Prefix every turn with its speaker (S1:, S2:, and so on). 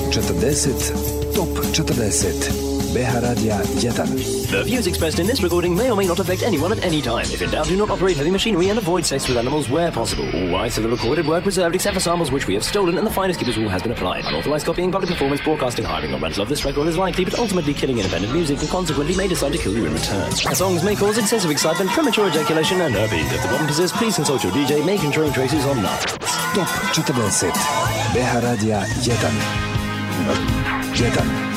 S1: 40 Top 40 BH Radija 1.
S2: The views expressed in this recording may or may not affect anyone at any time. If in doubt, do not operate heavy machinery and avoid sex with animals where possible. All rights to the recorded work reserved except for samples which we have stolen, and the finest keepers rule has been applied. Unauthorized copying, public performance, broadcasting, hiring, or rental of this record is likely, but ultimately killing independent music, and consequently may decide to kill you in return. Songs may cause excessive excitement, premature ejaculation, and herpes. If the problem persists, please consult your DJ, make controlling traces on nuts.
S1: Top 40 BH Radija 1.